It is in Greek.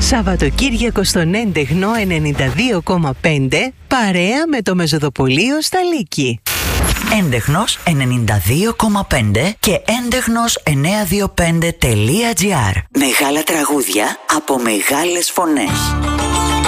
Σαββατοκύριακο στον Έντεχνο 92,5 παρέα με το Μεζοδοπολείο Σταλίκη. Έντεχνος 92,5 και έντεχνος925.gr. Μεγάλα τραγούδια από μεγάλες φωνές.